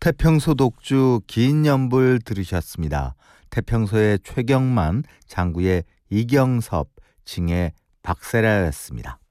태평소 독주 긴 연불 들으셨습니다. 태평소의 최경만, 장구의 이경섭, 징의 박세라였습니다.